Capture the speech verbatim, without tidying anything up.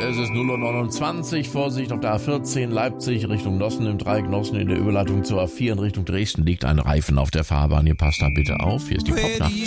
Es ist null Uhr neunundzwanzig. Vorsicht auf der A vierzehn Leipzig Richtung Nossen im Dreieck Nossen in der Überleitung zur A vier in Richtung Dresden liegt ein Reifen auf der Fahrbahn. Ihr passt da bitte auf. Hier ist die Popnacht.